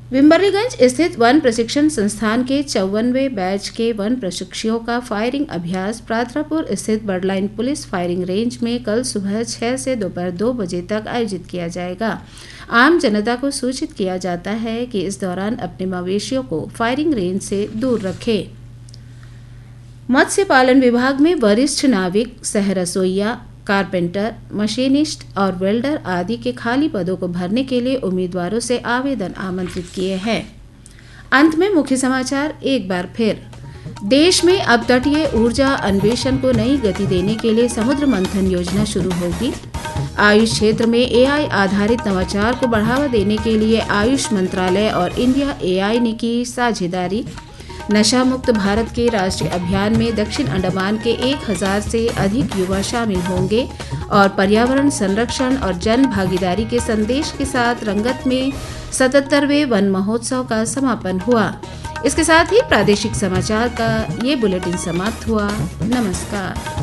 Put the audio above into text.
विम्बरलीगंज स्थित वन प्रशिक्षण संस्थान के 54वें बैच के वन प्रशिक्षुओं का फायरिंग अभ्यास प्रातरापुर स्थित बर्डलाइन पुलिस फायरिंग रेंज में कल सुबह 6 से दोपहर 2 बजे तक आयोजित किया जाएगा। आम जनता को सूचित किया जाता है कि इस दौरान अपने मवेशियों को फायरिंग रेंज से दूर रखें। मत्स्य पालन विभाग में वरिष्ठ नाविक, सह रसोइया, कारपेंटर, मशीनिस्ट और वेल्डर आदि के खाली पदों को भरने के लिए उम्मीदवारों से आवेदन आमंत्रित किए हैं। अंत में मुख्य समाचार एक बार फिर। देश में अब तटीय ऊर्जा अन्वेषण को नई गति देने के लिए समुद्र मंथन योजना शुरू होगी। आयुष क्षेत्र में एआई आधारित नवाचार को बढ़ावा देने के लिए आयुष मंत्रालय और इंडिया एआई ने की साझेदारी। नशा मुक्त भारत के राष्ट्रीय अभियान में दक्षिण अंडमान के 1000 से अधिक युवा शामिल होंगे और पर्यावरण संरक्षण और जन भागीदारी के संदेश के साथ रंगत में 77वें वन महोत्सव का समापन हुआ। इसके साथ ही प्रादेशिक समाचार का ये बुलेटिन समाप्त हुआ। नमस्कार।